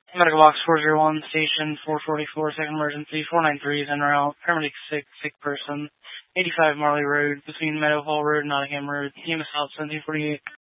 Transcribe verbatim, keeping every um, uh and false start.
Medical box four zero one, station four forty-four, second emergency, four nine three is en route, paramedic sick, sick person, eighty-five Marley Road, between Meadowhall Road and Nottingham Road, team assault seventeen forty-eight.